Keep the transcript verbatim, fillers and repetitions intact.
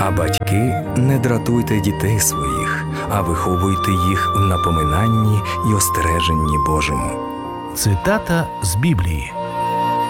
А батьки, не дратуйте дітей своїх, а виховуйте їх в напоминанні й остереженні Божому. Цитата з Біблії.